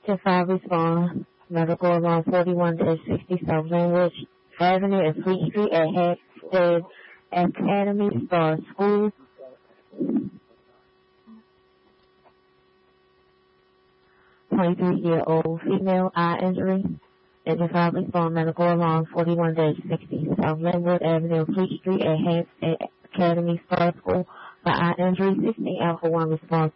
To 5 respond. Medical along 41-60 South Greenwich Avenue and Fleet Street at Hampstead Academy Star School. 23-year-old female eye injury. Identified respond medical along 41-60 South Linwood Avenue, Fleet Street at Hampstead Academy Star School for eye injury. 16 Alpha 1 response.